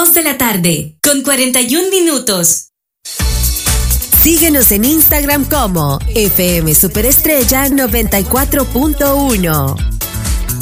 2 de la tarde, con 41 minutos. Síguenos en Instagram como FM Superestrella 94.1.